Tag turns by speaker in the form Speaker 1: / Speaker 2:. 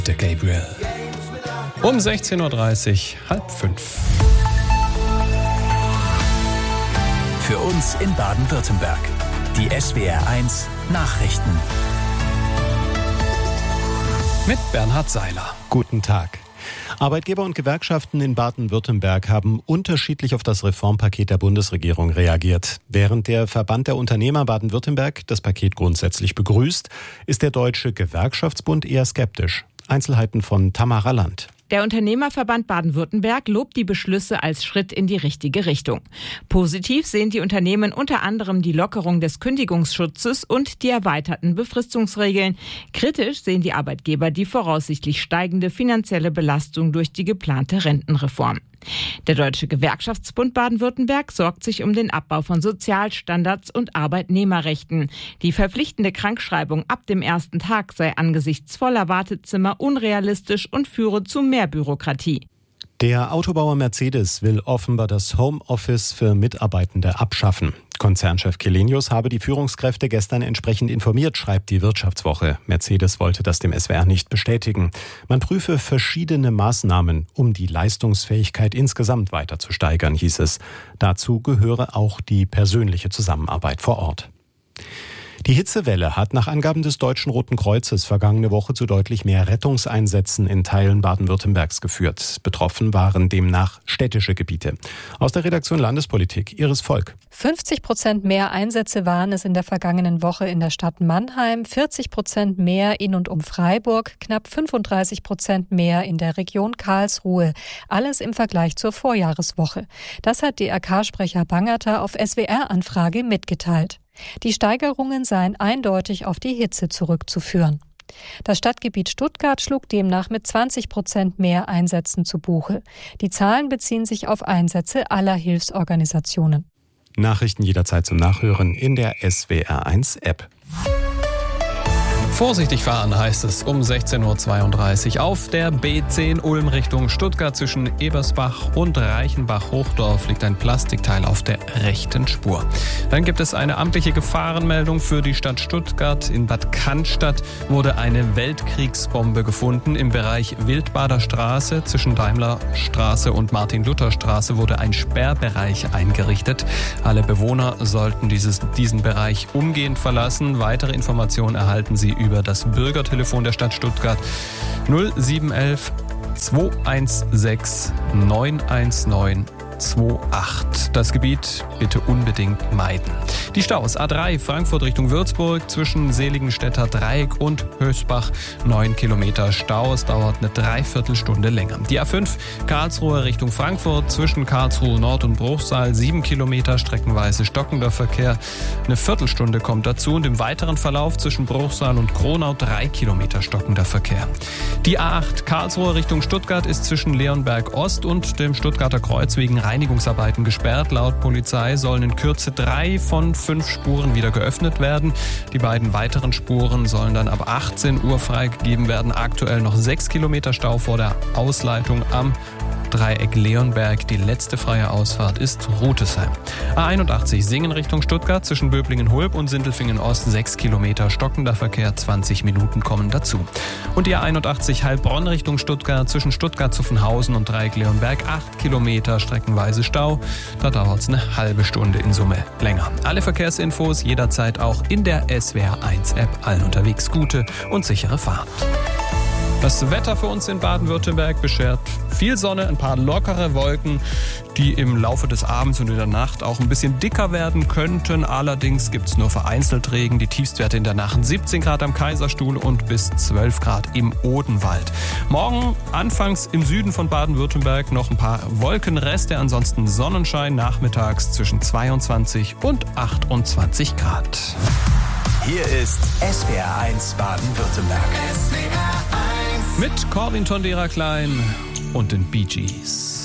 Speaker 1: Der Gabriel. Um 16.30 Uhr, 4:30.
Speaker 2: Für uns in Baden-Württemberg. Die SWR1 Nachrichten.
Speaker 1: Mit Bernhard Seiler.
Speaker 3: Guten Tag. Arbeitgeber und Gewerkschaften in Baden-Württemberg haben unterschiedlich auf das Reformpaket der Bundesregierung reagiert. Während der Verband der Unternehmer Baden-Württemberg das Paket grundsätzlich begrüßt, ist der Deutsche Gewerkschaftsbund eher skeptisch. Einzelheiten von Tamara Land.
Speaker 4: Der Unternehmerverband Baden-Württemberg lobt die Beschlüsse als Schritt in die richtige Richtung. Positiv sehen die Unternehmen unter anderem die Lockerung des Kündigungsschutzes und die erweiterten Befristungsregeln. Kritisch sehen die Arbeitgeber die voraussichtlich steigende finanzielle Belastung durch die geplante Rentenreform. Der Deutsche Gewerkschaftsbund Baden-Württemberg sorgt sich um den Abbau von Sozialstandards und Arbeitnehmerrechten. Die verpflichtende Krankschreibung ab dem ersten Tag sei angesichts voller Wartezimmer unrealistisch und führe zu mehr Bürokratie.
Speaker 3: Der Autobauer Mercedes will offenbar das Homeoffice für Mitarbeitende abschaffen. Konzernchef Källenius habe die Führungskräfte gestern entsprechend informiert, schreibt die Wirtschaftswoche. Mercedes wollte das dem SWR nicht bestätigen. Man prüfe verschiedene Maßnahmen, um die Leistungsfähigkeit insgesamt weiter zu steigern, hieß es. Dazu gehöre auch die persönliche Zusammenarbeit vor Ort. Die Hitzewelle hat nach Angaben des Deutschen Roten Kreuzes vergangene Woche zu deutlich mehr Rettungseinsätzen in Teilen Baden-Württembergs geführt. Betroffen waren demnach städtische Gebiete. Aus der Redaktion Landespolitik, Iris Volk.
Speaker 5: 50% mehr Einsätze waren es in der vergangenen Woche in der Stadt Mannheim, 40% mehr in und um Freiburg, knapp 35% mehr in der Region Karlsruhe. Alles im Vergleich zur Vorjahreswoche. Das hat DRK-Sprecher Bangerter auf SWR-Anfrage mitgeteilt. Die Steigerungen seien eindeutig auf die Hitze zurückzuführen. Das Stadtgebiet Stuttgart schlug demnach mit 20% mehr Einsätzen zu Buche. Die Zahlen beziehen sich auf Einsätze aller Hilfsorganisationen.
Speaker 3: Nachrichten jederzeit zum Nachhören in der SWR1-App.
Speaker 1: Vorsichtig fahren heißt es um 16.32 Uhr auf der B10 Ulm Richtung Stuttgart zwischen Ebersbach und Reichenbach-Hochdorf liegt ein Plastikteil auf der rechten Spur. Dann gibt es eine amtliche Gefahrenmeldung für die Stadt Stuttgart. In Bad Cannstatt wurde eine Weltkriegsbombe gefunden. Im Bereich Wildbader Straße zwischen Daimlerstraße und Martin-Luther-Straße wurde ein Sperrbereich eingerichtet. Alle Bewohner sollten diesen Bereich umgehend verlassen. Weitere Informationen erhalten Sie über das Bürgertelefon der Stadt Stuttgart 0711 216 919 28. Das Gebiet bitte unbedingt meiden. Die Staus A3 Frankfurt Richtung Würzburg zwischen Seligenstädter Dreieck und Höchstbach 9 Kilometer Stau. Es dauert eine Dreiviertelstunde länger. Die A5 Karlsruhe Richtung Frankfurt zwischen Karlsruhe Nord und Bruchsal 7 Kilometer streckenweise stockender Verkehr. Eine Viertelstunde kommt dazu und im weiteren Verlauf zwischen Bruchsal und Kronau 3 Kilometer stockender Verkehr. Die A8 Karlsruhe Richtung Stuttgart ist zwischen Leonberg Ost und dem Stuttgarter Kreuz wegen Reinigungsarbeiten gesperrt. Laut Polizei sollen in Kürze 3 von 5 Spuren wieder geöffnet werden. Die beiden weiteren Spuren sollen dann ab 18 Uhr freigegeben werden. Aktuell noch 6 Kilometer Stau vor der Ausleitung am Dreieck Leonberg. Die letzte freie Ausfahrt ist Rutesheim. A81 Singen Richtung Stuttgart zwischen Böblingen-Hulb und Sindelfingen-Ost 6 Kilometer stockender Verkehr, 20 Minuten kommen dazu. Und die A81 Heilbronn Richtung Stuttgart zwischen Stuttgart-Zuffenhausen und Dreieck Leonberg 8 Kilometer streckenweise Stau. Da dauert es eine halbe Stunde in Summe länger. Alle Verkehrsinfos jederzeit auch in der SWR1-App. Allen unterwegs gute und sichere Fahrt. Das Wetter für uns in Baden-Württemberg beschert viel Sonne, ein paar lockere Wolken, die im Laufe des Abends und in der Nacht auch ein bisschen dicker werden könnten. Allerdings gibt es nur vereinzelt Regen. Die Tiefstwerte in der Nacht 17 Grad am Kaiserstuhl und bis 12 Grad im Odenwald. Morgen anfangs im Süden von Baden-Württemberg noch ein paar Wolkenreste, ansonsten Sonnenschein, nachmittags zwischen 22 und 28 Grad.
Speaker 2: Hier ist SWR1 Baden-Württemberg.
Speaker 1: Mit Corwin Tondera Klein und den Bee Gees.